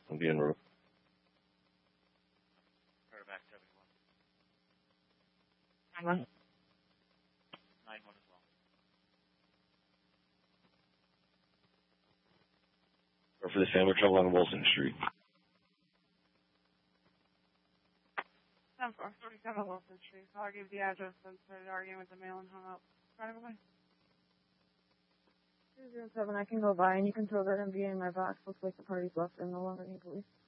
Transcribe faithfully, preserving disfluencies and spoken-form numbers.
I'm being rude. Quarterback seventy-one. Nine one. Nine one as well. Or for the family trouble on Wilson Street. Ten four forty-seven Wilson Street. So I'll give the address and started arguing with the mail and hung up. Right away. Two zero seven. I can go by and you can throw that M V A in my box. Looks like the party's left and no longer need police.